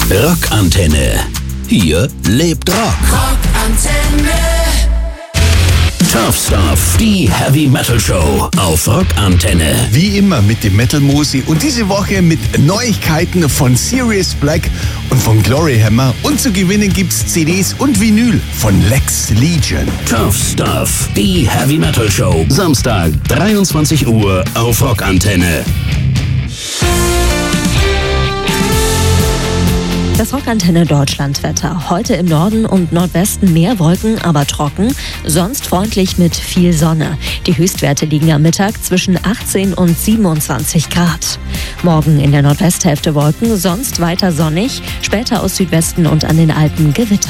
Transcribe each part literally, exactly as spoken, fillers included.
Rockantenne. Hier lebt Rock. Rockantenne. Tough Stuff, die Heavy Metal Show auf Rockantenne. Wie immer mit dem Metal Musi und diese Woche mit Neuigkeiten von Sirius Black und von Glory Hammer. Und zu gewinnen gibt's C Ds und Vinyl von Lex Legion. Tough Stuff, die Heavy Metal Show. Samstag, dreiundzwanzig Uhr auf Rockantenne. Das Rockantenne Deutschlandwetter. Heute im Norden und Nordwesten mehr Wolken, aber trocken. Sonst freundlich mit viel Sonne. Die Höchstwerte liegen am Mittag zwischen achtzehn und siebenundzwanzig Grad. Morgen in der Nordwesthälfte Wolken, sonst weiter sonnig. Später aus Südwesten und an den Alpen Gewitter.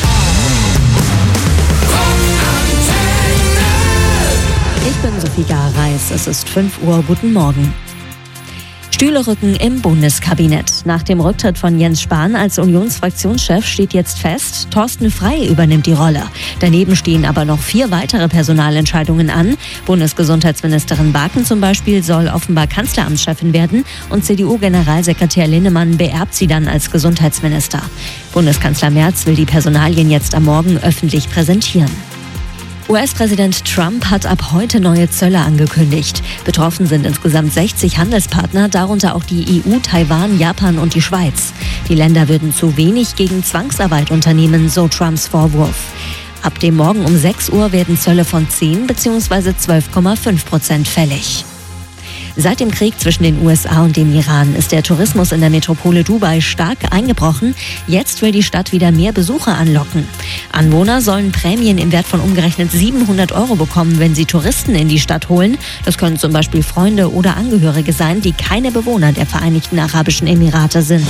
Ich bin Sophie Gar-Reis. Es ist fünf Uhr. Guten Morgen. Stühlerücken im Bundeskabinett. Nach dem Rücktritt von Jens Spahn als Unionsfraktionschef steht jetzt fest, Thorsten Frey übernimmt die Rolle. Daneben stehen aber noch vier weitere Personalentscheidungen an. Bundesgesundheitsministerin Barken zum Beispiel soll offenbar Kanzleramtschefin werden und C D U-Generalsekretär Linnemann beerbt sie dann als Gesundheitsminister. Bundeskanzler Merz will die Personalien jetzt am Morgen öffentlich präsentieren. U S-Präsident Trump hat ab heute neue Zölle angekündigt. Betroffen sind insgesamt sechzig Handelspartner, darunter auch die E U, Taiwan, Japan und die Schweiz. Die Länder würden zu wenig gegen Zwangsarbeit unternehmen, so Trumps Vorwurf. Ab dem Morgen um sechs Uhr werden Zölle von zehn bzw. zwölf Komma fünf Prozent fällig. Seit dem Krieg zwischen den U S A und dem Iran ist der Tourismus in der Metropole Dubai stark eingebrochen. Jetzt will die Stadt wieder mehr Besucher anlocken. Anwohner sollen Prämien im Wert von umgerechnet siebenhundert Euro bekommen, wenn sie Touristen in die Stadt holen. Das können zum Beispiel Freunde oder Angehörige sein, die keine Bewohner der Vereinigten Arabischen Emirate sind.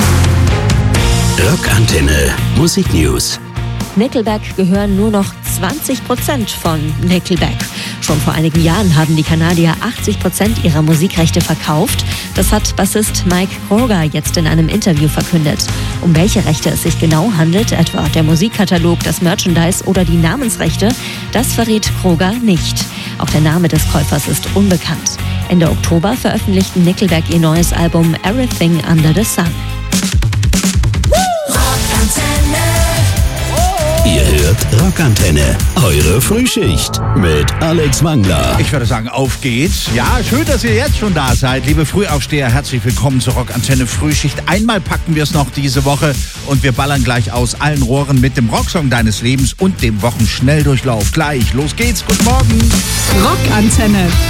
Rockantenne Musik News. Nickelback gehören nur noch zwanzig Prozent von Nickelback. Schon vor einigen Jahren haben die Kanadier achtzig Prozent ihrer Musikrechte verkauft. Das hat Bassist Mike Kroger jetzt in einem Interview verkündet. Um welche Rechte es sich genau handelt, etwa der Musikkatalog, das Merchandise oder die Namensrechte, das verrät Kroger nicht. Auch der Name des Käufers ist unbekannt. Ende Oktober veröffentlichten Nickelback ihr neues Album Everything Under the Sun. Ihr hört Rockantenne, eure Frühschicht mit Alex Wangler. Ich würde sagen, auf geht's. Ja, schön, dass ihr jetzt schon da seid. Liebe Frühaufsteher, herzlich willkommen zur Rockantenne Frühschicht. Einmal packen wir es noch diese Woche und wir ballern gleich aus allen Rohren mit dem Rocksong deines Lebens und dem Wochenschnelldurchlauf. Gleich, los geht's, guten Morgen. Rockantenne.